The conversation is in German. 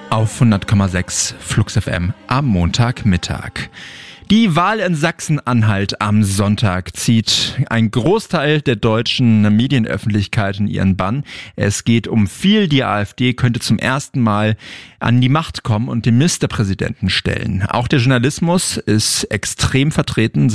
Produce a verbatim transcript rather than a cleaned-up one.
Auf hundert Komma sechs Flux F M am Montagmittag. Die Wahl in Sachsen-Anhalt am Sonntag zieht ein Großteil der deutschen Medienöffentlichkeit in ihren Bann. Es geht um viel. Die AfD könnte zum ersten Mal an die Macht kommen und den Ministerpräsidenten stellen. Auch der Journalismus ist extrem vertreten.